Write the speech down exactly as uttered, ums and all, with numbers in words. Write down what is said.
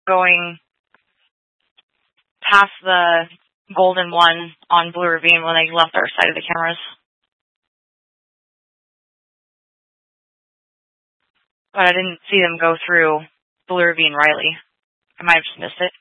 going past the golden one on Blue Ravine when they left our side of the cameras. But I didn't see them go through Blue Ravine Riley. I might have just missed it.